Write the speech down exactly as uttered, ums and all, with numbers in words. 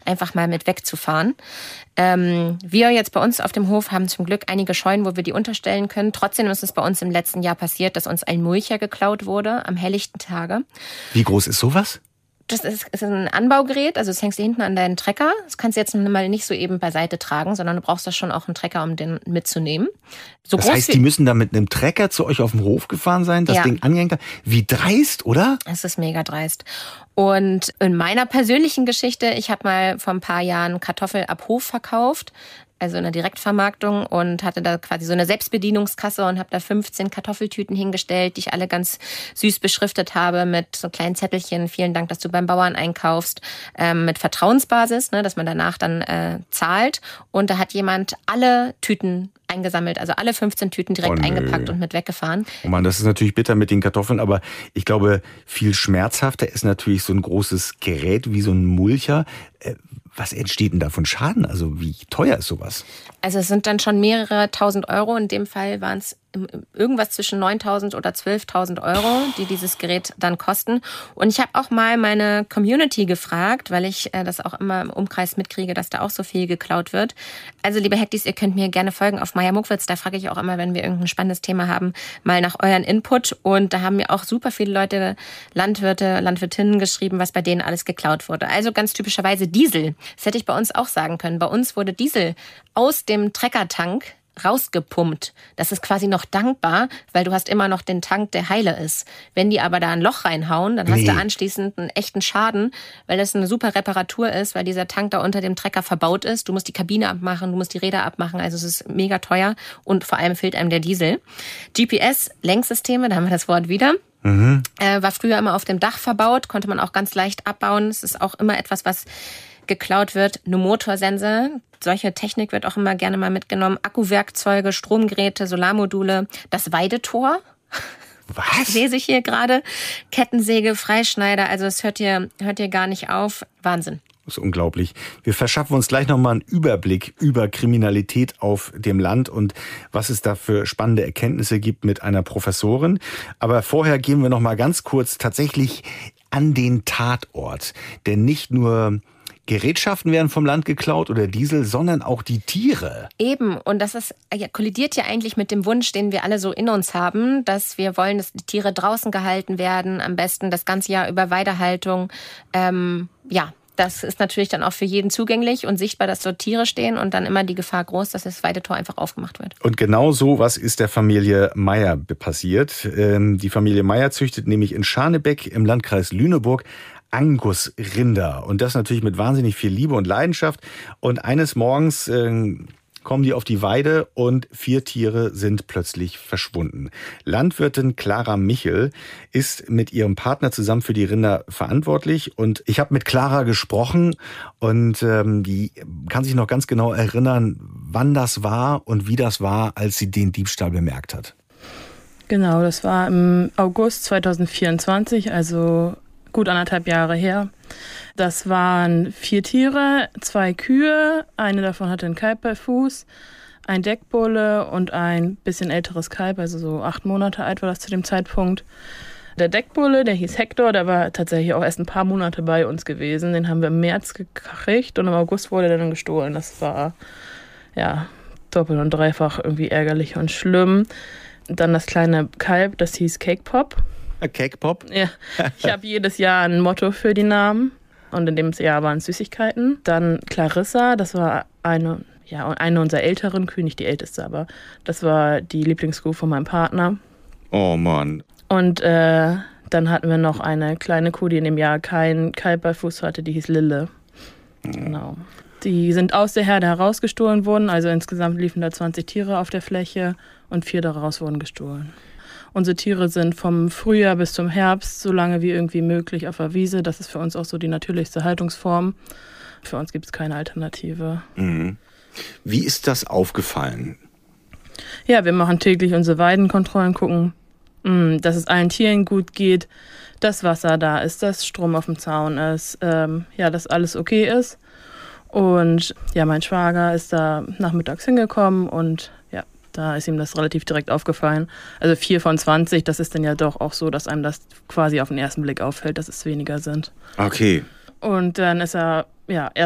einfach mal mit wegzufahren. Ähm, wir jetzt bei uns auf dem Hof haben zum Glück einige Scheunen, wo wir die unterstellen können. Trotzdem ist es bei uns im letzten Jahr passiert, dass uns ein Mulcher geklaut wurde am helllichten Tage. Wie groß ist sowas? Das ist, ist ein Anbaugerät, also das hängst du hinten an deinen Trecker. Das kannst du jetzt mal nicht so eben beiseite tragen, sondern du brauchst da schon auch einen Trecker, um den mitzunehmen. So das groß heißt, die müssen da mit einem Trecker zu euch auf dem Hof gefahren sein, das ja. Ding angehängt haben. Wie dreist, oder? Es ist mega dreist. Und in meiner persönlichen Geschichte, ich habe mal vor ein paar Jahren Kartoffel ab Hof verkauft, also in der Direktvermarktung, und hatte da quasi so eine Selbstbedienungskasse und habe da fünfzehn Kartoffeltüten hingestellt, die ich alle ganz süß beschriftet habe mit so kleinen Zettelchen. Vielen Dank, dass du beim Bauern einkaufst, ähm, mit Vertrauensbasis, ne, dass man danach dann äh, zahlt. Und da hat jemand alle Tüten eingesammelt, also alle fünfzehn Tüten direkt oh, eingepackt und mit weggefahren. Oh Mann, das ist natürlich bitter mit den Kartoffeln, aber ich glaube, viel schmerzhafter ist natürlich so ein großes Gerät wie so ein Mulcher. Was entsteht denn da von Schaden? Also wie teuer ist sowas? Also es sind dann schon mehrere tausend Euro. In dem Fall waren es irgendwas zwischen neuntausend oder zwölftausend Euro, die dieses Gerät dann kosten. Und ich habe auch mal meine Community gefragt, weil ich äh, das auch immer im Umkreis mitkriege, dass da auch so viel geklaut wird. Also liebe Hektis, ihr könnt mir gerne folgen auf Maya Muckwitz. Da frage ich auch immer, wenn wir irgendein spannendes Thema haben, mal nach euren Input. Und da haben mir auch super viele Leute, Landwirte, Landwirtinnen geschrieben, was bei denen alles geklaut wurde. Also ganz typischerweise Diesel. Das hätte ich bei uns auch sagen können. Bei uns wurde Diesel aus dem Treckertank rausgepumpt. Das ist quasi noch dankbar, weil du hast immer noch den Tank, der heile ist. Wenn die aber da ein Loch reinhauen, dann hast nee. du anschließend einen echten Schaden, weil das eine super Reparatur ist, weil dieser Tank da unter dem Trecker verbaut ist. Du musst die Kabine abmachen, du musst die Räder abmachen, also es ist mega teuer und vor allem fehlt einem der Diesel. G P S-Lenksysteme, da haben wir das Wort wieder. Mhm. Äh, war früher immer auf dem Dach verbaut, konnte man auch ganz leicht abbauen. Es ist auch immer etwas, was geklaut wird. Eine Motorsense, solche Technik wird auch immer gerne mal mitgenommen. Akkuwerkzeuge, Stromgeräte, Solarmodule, das Weidetor. Was? Lese ich hier gerade. Kettensäge, Freischneider, also es hört hier, hört hier gar nicht auf. Wahnsinn. Das ist unglaublich. Wir verschaffen uns gleich nochmal einen Überblick über Kriminalität auf dem Land und was es da für spannende Erkenntnisse gibt mit einer Professorin. Aber vorher gehen wir nochmal ganz kurz tatsächlich an den Tatort. Denn nicht nur Gerätschaften werden vom Land geklaut oder Diesel, sondern auch die Tiere. Eben, und das ist, ja, kollidiert ja eigentlich mit dem Wunsch, den wir alle so in uns haben, dass wir wollen, dass die Tiere draußen gehalten werden, am besten das ganze Jahr über Weidehaltung. Ähm, ja, das ist natürlich dann auch für jeden zugänglich und sichtbar, dass dort Tiere stehen und dann immer die Gefahr groß, dass das Weidetor einfach aufgemacht wird. Und genau so was ist der Familie Meyer passiert. Die Familie Meyer züchtet nämlich in Scharnebeck im Landkreis Lüneburg Angusrinder. Und das natürlich mit wahnsinnig viel Liebe und Leidenschaft. Und eines Morgens äh, kommen die auf die Weide und vier Tiere sind plötzlich verschwunden. Landwirtin Clara Michel ist mit ihrem Partner zusammen für die Rinder verantwortlich. Und ich habe mit Clara gesprochen und ähm, die kann sich noch ganz genau erinnern, wann das war und wie das war, als sie den Diebstahl bemerkt hat. Genau, das war im August zweitausendvierundzwanzig, also gut anderthalb Jahre her. Das waren vier Tiere, zwei Kühe, eine davon hatte einen Kalb bei Fuß, ein Deckbulle und ein bisschen älteres Kalb, also so acht Monate alt war das zu dem Zeitpunkt. Der Deckbulle, der hieß Hector, der war tatsächlich auch erst ein paar Monate bei uns gewesen. Den haben wir im März gekriegt und im August wurde der dann gestohlen. Das war ja doppelt und dreifach irgendwie ärgerlich und schlimm. Dann das kleine Kalb, das hieß Cake Pop. Cake Pop? Ja, ich habe jedes Jahr ein Motto für die Namen und in dem Jahr waren es Süßigkeiten. Dann Clarissa, das war eine, ja, eine unserer älteren Kühe, nicht die älteste, aber das war die Lieblingskuh von meinem Partner. Oh Mann. Und äh, dann hatten wir noch eine kleine Kuh, die in dem Jahr kein Kalb bei Fuß hatte, die hieß Lille. Mhm. Genau. Die sind aus der Herde herausgestohlen worden, also insgesamt liefen da zwanzig Tiere auf der Fläche und vier daraus wurden gestohlen. Unsere Tiere sind vom Frühjahr bis zum Herbst so lange wie irgendwie möglich auf der Wiese. Das ist für uns auch so die natürlichste Haltungsform. Für uns gibt es keine Alternative. Mhm. Wie ist das aufgefallen? Ja, wir machen täglich unsere Weidenkontrollen, gucken, mh, dass es allen Tieren gut geht, dass Wasser da ist, dass Strom auf dem Zaun ist, ähm, ja, dass alles okay ist. Und ja, mein Schwager ist da nachmittags hingekommen und ja, da ist ihm das relativ direkt aufgefallen. Also vier von zwanzig, das ist dann ja doch auch so, dass einem das quasi auf den ersten Blick auffällt, dass es weniger sind. Okay. Und dann ist er, ja,